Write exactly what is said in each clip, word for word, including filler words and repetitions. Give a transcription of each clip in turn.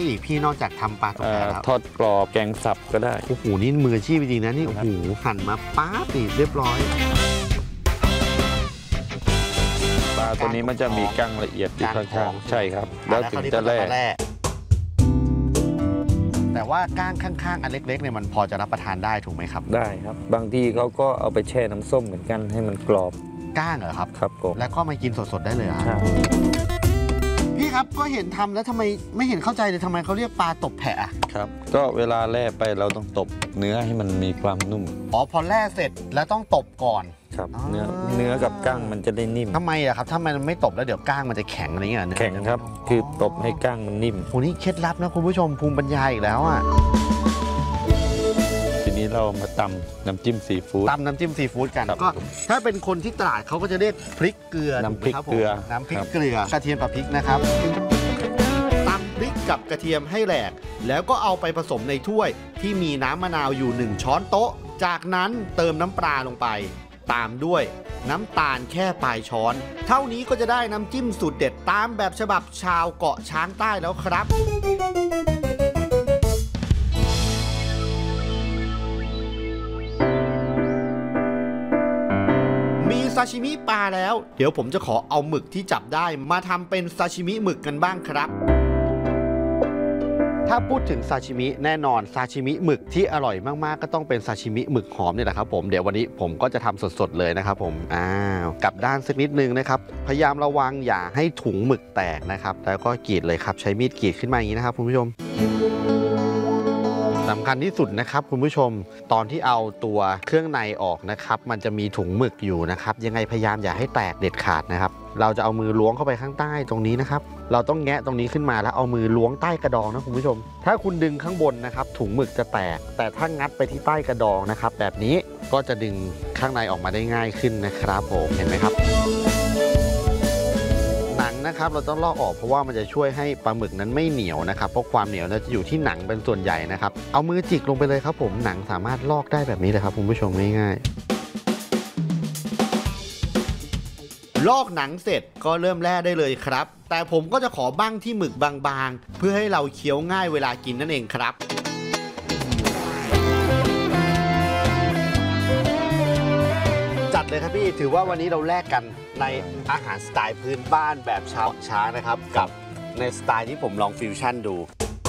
อีกพี่นอกจากทำปลาตกแผ่แล้วทอดกรอบแกงสับก็ได้โอ้โหนี่มืออาชีพจริงนะนี่โอ้โหหั่นมาป๊าบนี่เรียบร้อยปลาตัวนี้มันจะมีก้างละเอียดอยู่ข้างๆใช่ครับแล้วถึงจะแล่แต่ว่าก้างข้างๆอันเล็กๆเนี่ยมันพอจะรับประทานได้ถูกไหมครับได้ครับบางทีเขาก็เอาไปแช่น้ำส้มเหมือนกันให้มันกรอบก้างเหรอครับครับผมแล้วก็มากินสดๆได้เลยครับพี่ครับก็เห็นทำแล้วทำไมไม่เห็นเข้าใจเลยทำไมเขาเรียกปลาตบแผ่ครับก็เวลาแล่ไปเราต้องตบเนื้อให้มันมีความนุ่มอ๋อพอแล่เสร็จแล้วต้องตบก่อนครับเนื้อเนื้อกับก้างมันจะได้นิ่มทำไมอะครับถ้ามันไม่ตบแล้วเดี๋ยวก้างมันจะแข็งอะไรเงี้ยแข็งครับคือตบให้ก้างมันนิ่มโหนี่เคล็ดลับนะคุณผู้ชมภูมิปัญญาอีกแล้วอะทีนี้เรามาตำน้ำจิ้มซีฟู้ดตำน้ำจิ้มซีฟู้ดกันก็ถ้าเป็นคนที่ตราดเขาก็จะเรียกพริกเกลือน้ำพริกเกลือน้ำพริกเกลือกระเทียมกับพริกนะครับตำพริกกับกระเทียมให้แหลกแล้วก็เอาไปผสมในถ้วยที่มีน้ำมะนาวอยู่หนึ่งช้อนโต๊ะจากนั้นเติมน้ำปลาลงไปตามด้วยน้ำตาลแค่ปลายช้อนเท่านี้ก็จะได้น้ำจิ้มสูตรเด็ดตามแบบฉบับชาวเกาะช้างใต้แล้วครับมีซาชิมิปลาแล้วเดี๋ยวผมจะขอเอาหมึกที่จับได้มาทำเป็นซาชิมิหมึกกันบ้างครับถ้าพูดถึงซาชิมิแน่นอนซาชิมิหมึกที่อร่อยมากๆก็ต้องเป็นซาชิมิหมึกหอมนี่แหละครับผมเดี๋ยววันนี้ผมก็จะทำสดๆเลยนะครับผมอ้าวกลับด้านสักนิดนึงนะครับพยายามระวังอย่าให้ถุงหมึกแตกนะครับแล้วก็กรีดเลยครับใช้มีดกรีดขึ้นมาอย่างนี้นะครับคุณผู้ชมสำคัญที่สุดนะครับคุณผู้ชมตอนที่เอาตัวเครื่องในออกนะครับมันจะมีถุงหมึกอยู่นะครับยังไงพยายามอย่าให้แตกเด็ดขาดนะครับเราจะเอามือล้วงเข้าไปข้างใต้ตรงนี้นะครับเราต้องแงะตรงนี้ขึ้นมาแล้วเอามือล้วงใต้กระดองนะคุณผู้ชมถ้าคุณดึงข้างบนนะครับถุงหมึกจะแตกแต่ถ้างัดไปที่ใต้กระดองนะครับแบบนี้ก็จะดึงข้างในออกมาได้ง่ายขึ้นนะครับผมเห็นไหมครับหนังนะครับเราต้องลอกออกเพราะว่ามันจะช่วยให้ปลาหมึกนั้นไม่เหนียวนะครับเพราะความเหนียวจะอยู่ที่หนังเป็นส่วนใหญ่นะครับเอามือจิกลงไปเลยครับผมหนังสามารถลอกได้แบบนี้เลยครับคุณผู้ชมง่ายๆลอกหนังเสร็จก็เริ่มแล่ได้เลยครับแต่ผมก็จะขอบั้งที่หมึกบางๆเพื่อให้เราเคี้ยวง่ายเวลากินนั่นเองครับจัดเลยครับพี่ถือว่าวันนี้เราแลกกันในอาหารสไตล์พื้นบ้านแบบชาวช้างนะครับกับในสไตล์ที่ผมลองฟิวชั่นดู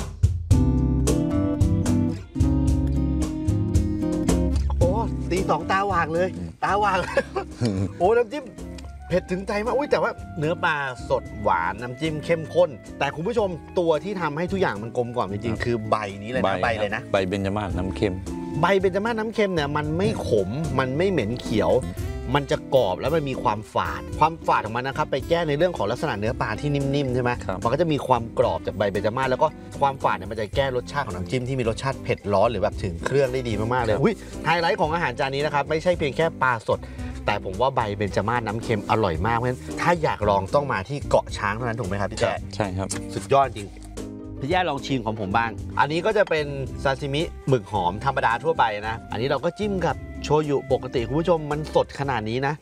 โอ้ตีสองตาหวางเลยตาหวางโอ้น้ำจิ้มเผ็ดถึงใจมากอุ้ยแต่ว่าเนื้อปลาสดหวานน้ำจิ้มเข้มข้นแต่คุณผู้ชมตัวที่ทำให้ทุกอย่างมันกลมกล่อมจริงๆคือใบนี้เลยนะใบเลยนะใบเบญจมาศน้ำเค็มใบเบญจมาศน้ำเค็มเนี่ยมันไม่ขมมันไม่เหม็นเขียวมันจะกรอบแล้วมันมีความฝาดความฝาดของมันนะครับไปแก้ในเรื่องของลักษณะเนื้อปลาที่นิ่มๆใช่ไหมมันก็จะมีความกรอบจากใบเบญจมาศแล้วก็ความฝาดเนี่ยมันจะแก้รสชาติของน้ำจิ้มที่มีรสชาติเผ็ดร้อนหรือแบบถึงเครื่องได้ดีมากๆเลยอุ้ยไฮไลท์ของอาหารจานนี้นะครับไม่ใช่เพียงแค่ปลาสดแต่ผมว่าใบเบญจมาศน้ำเค็มอร่อยมากเพราะฉะนั้นถ้าอยากลองต้องมาที่เกาะช้างเท่านั้นถูกไหมครับพี่แจ๊ใช่ครับสุดยอดจริงพี่แย่ลองชิมของผมบ้างอันนี้ก็จะเป็นซาซิมิหมึกหอมธรรมดาทั่วไปนะอันนี้เราก็จิ้มกับโชยุปกติคุณผู้ชมมันสดขนาดนี้นะ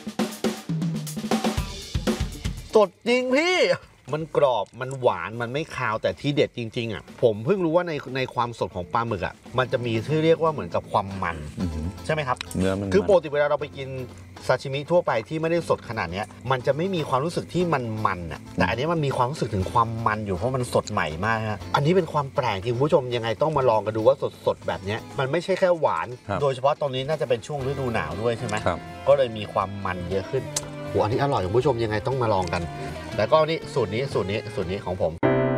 สดจริงพี่มันกรอบมันหวานมันไม่คาวแต่ที่เด็ดจริงๆอ่ะผมเพิ่งรู้ว่าในในความสดของปลาหมึกอ่ะมันจะมีที่เรียกว่าเหมือนกับความมันใช่ไหมครับเนื้อมันคือปกติเวลาเราไปกินซาชิมิทั่วไปที่ไม่ได้สดขนาดนี้มันจะไม่มีความรู้สึกที่มันมันอ่ะแต่อันนี้มันมีความรู้สึกถึงความมันอยู่เพราะมันสดใหม่มากฮะอันนี้เป็นความแปลกที่คุณผู้ชมยังไงต้องมาลองกันดูว่าสดๆแบบนี้มันไม่ใช่แค่หวานโดยเฉพาะตอนนี้น่าจะเป็นช่วงฤดูหนาวด้วยใช่ไหมก็เลยมีความมันเยอะขึ้นโหอันนี้อร่อยคุณผู้ชมยังไงต้องมาลองกันแล้วก็นี่สูตรนี้สูตรนี้สูตรนี้ของผม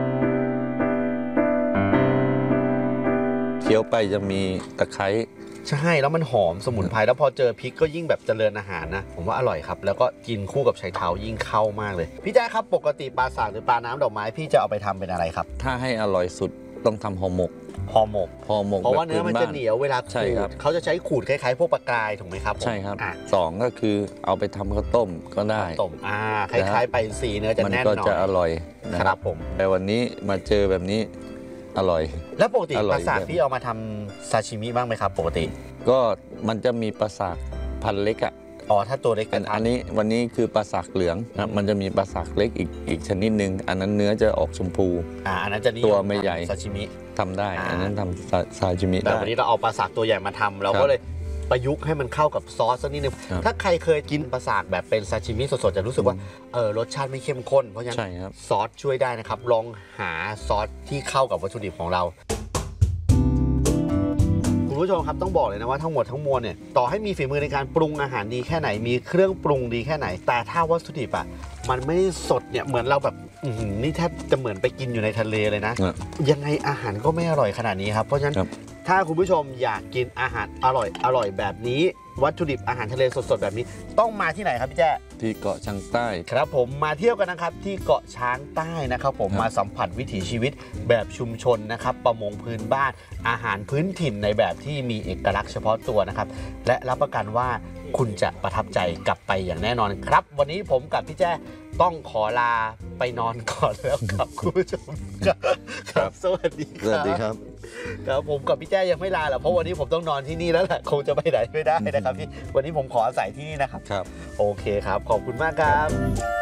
เคี้ยวไปจะมีตะไคร้ใช่แล้วมันหอมสมุนไพรแล้วพอเจอพริกก็ยิ่งแบบเจริญอาหารนะผมว่าอร่อยครับแล้วก็กินคู่กับไชเท้ายิ่งเข้ามากเลยพี่แจ๊คครับปกติปลาสากหรือปลาน้ำดอกไม้พี่จะเอาไปทำเป็นอะไรครับถ้าให้อร่อยสุดต้องทำห่อหมกห่อหมกห่อหมกเพราะว่าเนื้อมันจะเหนียวเวลาขูดเขาจะใช้ขูดคล้ายๆพวกปลากรายถูกไหมครับใช่ครับสองก็คือเอาไปทำข้าวต้มก็ได้ต้มอ่าคล้ายๆไปสีเนื้อจะแน่นหน่อยมันก็จะอร่อยครับผมแต่วันนี้มาเจอแบบนี้อร่อยแล้วปกติปลาสากพี่เอามาทำซาชิมิบ้างไหมครับปกติก็มันจะมีปลาสากพันเล็กอ่ะอ๋อถ้าตัวเล็กอันอันนี้วันนี้คือปลาสักเหลืองนะมันจะมีปลาสักเล็กอีกอีกชนิดหนึ่งอันนั้นเนื้อจะออกชมพูอ่าอันนั้นจะนิยมตัวไม่ใหญ่ซาชิมิทำได้อ่าอันนั้นทำซาซาชิมิแต่ได้วันนี้เราเอาปลาสากตัวใหญ่มาทำเราครัก็บเลยประยุกต์ให้มันเข้ากับซอสสักนิดนึงครับถ้าใครเคยกินปลาสากแบบเป็นซาชิมิสดๆจะรู้สึกว่าเออรสชาติไม่เข้มข้นเพราะฉะนั้นใช่ครับซอสช่วยได้นะครับลองหาซอสที่เข้ากับวัตถุดิบของเราคุณผู้ชมครับต้องบอกเลยนะว่าทั้งหมดทั้งมวลเนี่ยต่อให้มีฝีมือในการปรุงอาหารดีแค่ไหนมีเครื่องปรุงดีแค่ไหน แต่ถ้าวัตถุดิบอ่ะมันไม่ได้สดเนี่ยเหมือนเราแบบอื้อหือนี่แทบจะเหมือนไปกินอยู่ในทะเลเลยนะครับยังไงอาหารก็ไม่อร่อยขนาดนี้ครับเพราะฉะนั้นครับถ้าคุณผู้ชมอยากกินอาหารอร่อยอร่อยแบบนี้วัตถุดิบอาหารทะเลสดๆแบบนี้ต้องมาที่ไหนครับพี่แจ้ที่เกาะชังใต้ครับผมมาเที่ยวกันนะครับที่เกาะช้างใต้นะครับผมครับมาสัมผัสวิถีชีวิตแบบชุมชนนะครับประมงพื้นบ้านอาหารพื้นถิ่นในแบบที่มีเอกลักษณ์เฉพาะตัวนะครับและรับประกันว่าคุณจะประทับใจกลับไปอย่างแน่นอนครับ วันนี้ผมกับพี่แจ้ต้องขอลาไปนอนก่อนแล้วครับคุณผู้ชมครับครับสวัสดีครับสวัสดีครับครับผมกับพี่แจ้ยังไม่ลาหรอกเพราะวันนี้ผมต้องนอนที่นี่แล้วแหละคงจะไปไหนไม่ได้นะครับพี่วันนี้ผมขออาศัยที่นี่นะครับครับโอเคครับขอบคุณมากครับ